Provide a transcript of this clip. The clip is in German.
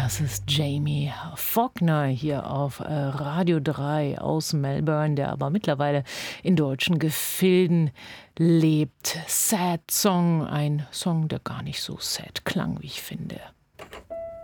Das ist Jamie Faulkner hier auf Radio 3 aus Melbourne, der aber mittlerweile in deutschen Gefilden lebt. Sad Song, ein Song, der gar nicht so sad klang, wie ich finde.